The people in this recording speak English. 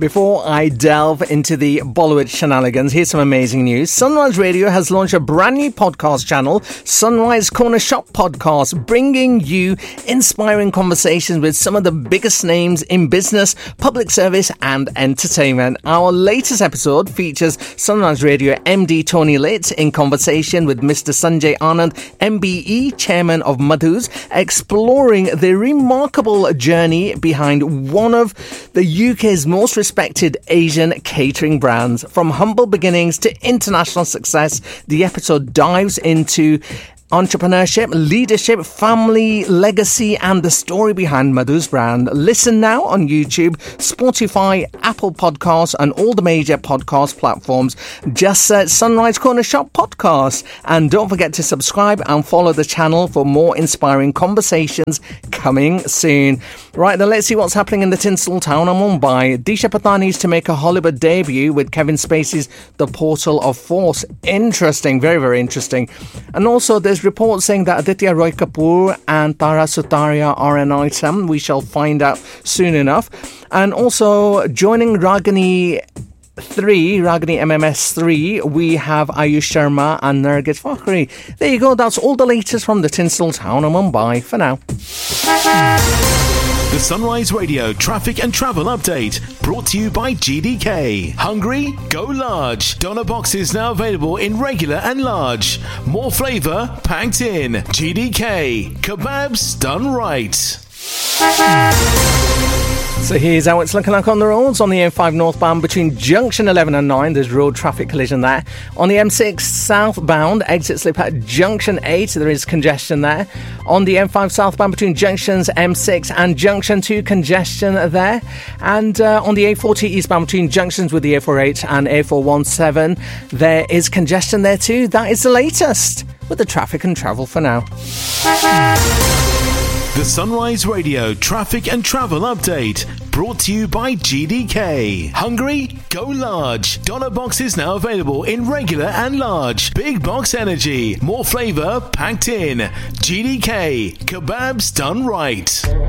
Before I delve into the Bollywood shenanigans, here's some amazing news. Sunrise Radio has launched a brand new podcast channel, Sunrise Corner Shop Podcast, bringing you inspiring conversations with some of the biggest names in business, public service and entertainment. Our latest episode features Sunrise Radio MD Tony Litt in conversation with Mr. Sanjay Anand, MBE, Chairman of Madhus, exploring the remarkable journey behind one of the UK's most respected Asian catering brands. From humble beginnings to international success, the episode dives into entrepreneurship, leadership, family, legacy, and the story behind Madhu's brand. Listen now on YouTube, Spotify, Apple Podcasts, and all the major podcast platforms. Just search Sunrise Corner Shop Podcast. And don't forget to subscribe and follow the channel for more inspiring conversations coming soon. Right, then let's see what's happening in the Tinsel town of Mumbai. Disha Patani is to make a Hollywood debut with Kevin Spacey's The Portal of Force. Interesting, very, very interesting. And also there's reports saying that Aditya Roy Kapoor and Tara Sutaria are an item. We shall find out soon enough. And also joining Ragini MMS 3, we have Ayush Sharma and Nergis Fakhri. There you go, that's all the latest from the Tinsel town of Mumbai for now. The Sunrise Radio Traffic and Travel Update, brought to you by GDK. Hungry? Go large. Doner boxes now available in regular and large. More flavour packed in. GDK. Kebabs done right. So here's how it's looking like on the roads. On the M5 northbound between junction 11 and 9, there's road traffic collision there. On the M6 southbound, exit slip at junction 8, there is congestion there. On the M5 southbound between junctions M6 and junction 2, congestion there. And on the A40 eastbound between junctions with the A48 and A417, there is congestion there too. That is the latest with the traffic and travel for now. The Sunrise Radio Traffic and Travel Update, brought to you by GDK. Hungry? Go large. Doner boxes now available in regular and large. Big box energy. More flavour packed in. GDK. Kebabs done right.